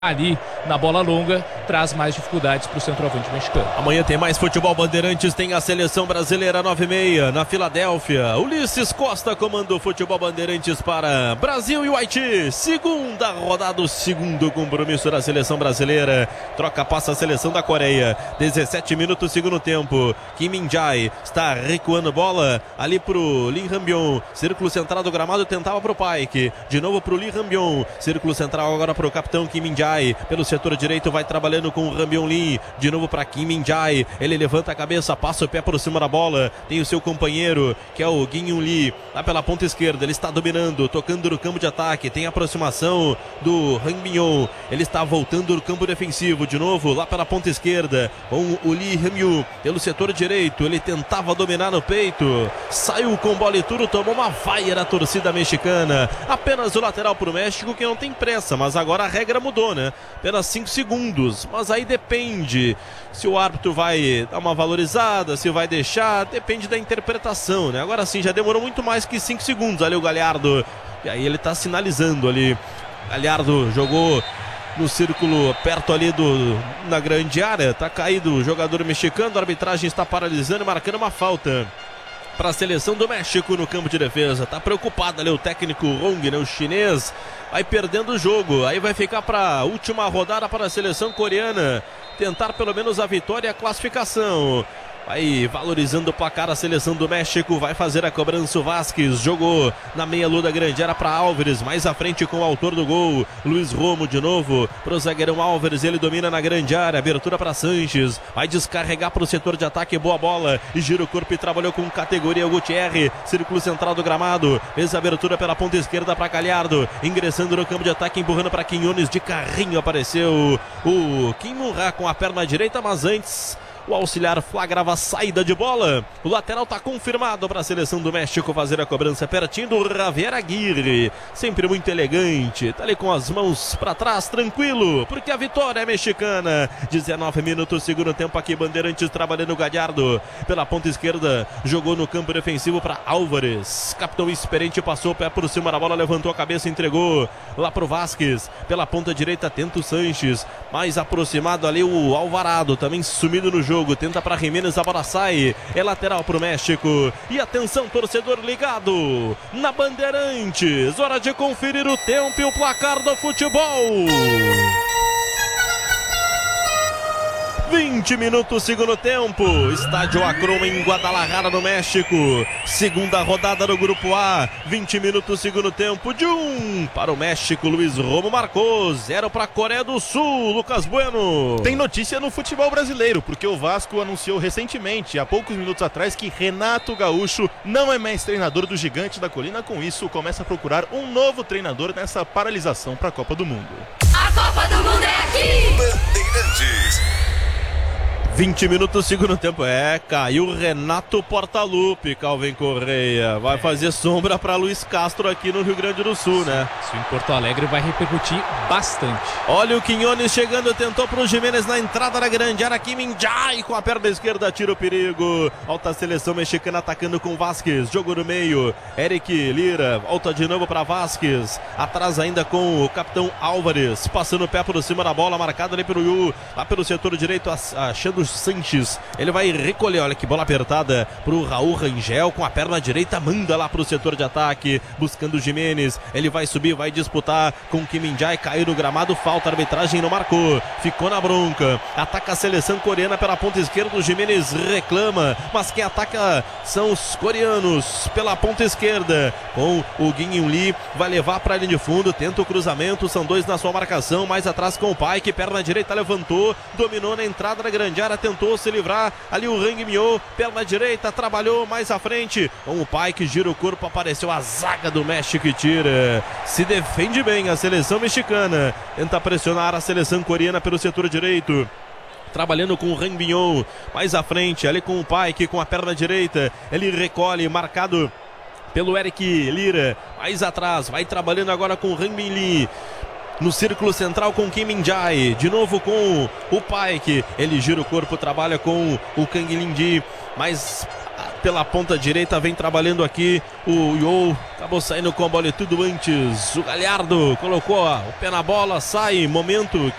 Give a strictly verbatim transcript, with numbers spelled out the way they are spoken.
ali na bola longa, traz mais dificuldades para o centroavante mexicano. Amanhã tem mais futebol Bandeirantes, tem a seleção brasileira nove e meia na Filadélfia. Ulisses Costa comanda o futebol Bandeirantes para Brasil e o Haiti. Segunda rodada, o segundo compromisso da seleção brasileira. Troca passa a seleção da Coreia. dezessete minutos, segundo tempo. Kim Min-jae está recuando bola ali pro Lee Han-byung. Círculo central do gramado, tentava pro Paik. De novo pro Lee Han-byung. Círculo central agora pro capitão Kim Min-jae. Pelo setor direito vai trabalhando com o Han-byung Lee. De novo para Kim Min-jae. Ele levanta a cabeça, passa o pé por cima da bola. Tem o seu companheiro, que é o Kim Lee, lá pela ponta esquerda. Ele está dominando, tocando no campo de ataque. Tem a aproximação do Han-byung. Ele está voltando no campo defensivo. De novo, lá pela ponta esquerda, com o Lee Han-byung. Pelo setor direito, ele tentava dominar no peito. Saiu com bola e tudo, tomou uma vaia da torcida mexicana. Apenas o lateral para o México, que não tem pressa, mas agora a regra mudou, né? Apenas cinco segundos, mas aí depende se o árbitro vai dar uma valorizada, se vai deixar, depende da interpretação, né? Agora sim, já demorou muito mais que cinco segundos ali o Gallardo, e aí ele tá sinalizando ali. Gallardo jogou no círculo perto ali do, na grande área, tá caído o jogador mexicano, a arbitragem está paralisando e marcando uma falta para a seleção do México no campo de defesa. Tá preocupado ali o técnico Hong, né, o chinês, vai perdendo o jogo, aí vai ficar para a última rodada para a seleção coreana tentar pelo menos a vitória e a classificação. Vai valorizando o placar a seleção do México, vai fazer a cobrança o Vasquez, jogou na meia lua da grande área para Álvares, mais à frente com o autor do gol, Luiz Romo de novo, pro zagueirão Álvares, ele domina na grande área, abertura para Sanches, vai descarregar para o setor de ataque, boa bola, e gira o corpo e trabalhou com categoria o Gutierre, círculo central do gramado, fez a abertura pela ponta esquerda para Gallardo, ingressando no campo de ataque, empurrando para Quinones, de carrinho apareceu o Kim Min-jae com a perna direita, mas antes o auxiliar flagrava a saída de bola. O lateral está confirmado para a seleção do México fazer a cobrança pertinho do Javier Aguirre. Sempre muito elegante. Tá ali com as mãos para trás, tranquilo, porque a vitória é mexicana. dezenove minutos, segundo tempo aqui. Bandeirantes trabalhando o Gallardo. Pela ponta esquerda, jogou no campo defensivo para Álvares. Capitão experiente passou o pé por cima da bola, levantou a cabeça, entregou lá pro Vasquez. Pela ponta direita, tenta o Sanches. Mais aproximado ali o Alvarado, também sumido no jogo. Jogo, tenta para Jiménez, a bola sai, é lateral para o México. E atenção, torcedor ligado na Bandeirantes, hora de conferir o tempo e o placar do futebol. vinte minutos, segundo tempo. Estádio Akron em Guadalajara, no México. Segunda rodada do Grupo A. vinte minutos, segundo tempo. De um para o México. Luiz Romo marcou. Zero para a Coreia do Sul. Lucas Bueno. Tem notícia no futebol brasileiro, porque o Vasco anunciou recentemente, há poucos minutos atrás, que Renato Gaúcho não é mais treinador do Gigante da Colina. Com isso, começa a procurar um novo treinador nessa paralisação para a Copa do Mundo. A Copa do Mundo é aqui! Bandeirantes. vinte minutos, segundo tempo. É, caiu Renato Portaluppi, Calvin Correia. Vai fazer sombra para Luiz Castro aqui no Rio Grande do Sul, né? Isso em Porto Alegre vai repercutir bastante. Olha o Quinones chegando, tentou pro Jiménez na entrada da grande área. Kim Min-jae com a perna esquerda, tira o perigo. Alta seleção mexicana atacando com Vasquez. Jogo no meio. Eric Lira, volta de novo para Vasquez. Atrás ainda com o capitão Álvares. Passando o pé por cima da bola, marcado ali pelo Yu. Lá pelo setor direito, achando Sanches, ele vai recolher, olha que bola apertada pro Raul Rangel, com a perna direita, manda lá pro setor de ataque, buscando o Jiménez, ele vai subir, vai disputar com Kim Min-jae, caiu no gramado, falta, a arbitragem não marcou, ficou na bronca, ataca a seleção coreana pela ponta esquerda, o Jiménez reclama, mas quem ataca são os coreanos, pela ponta esquerda, com o Kim Lee, vai levar pra linha de fundo, tenta o cruzamento, são dois na sua marcação, mais atrás com o Paik, perna direita levantou, dominou na entrada da grande área, tentou se livrar, ali o Han-byung, perna direita, trabalhou mais à frente, com o Paik, gira o corpo, apareceu a zaga do México e tira. Se defende bem a seleção mexicana, tenta pressionar a seleção coreana pelo setor direito, trabalhando com o Han-byung, mais à frente, ali com o Paik, com a perna direita, ele recolhe, marcado pelo Eric Lira, mais atrás, vai trabalhando agora com o Han-byung Lee, no círculo central com Kim Min-jae, de novo com o Paik, ele gira o corpo, trabalha com o Kang Lin-ji, mais pela ponta direita, vem trabalhando aqui o Iou, acabou saindo com a bola e tudo antes. O Galhardo colocou ó, o pé na bola, sai, momento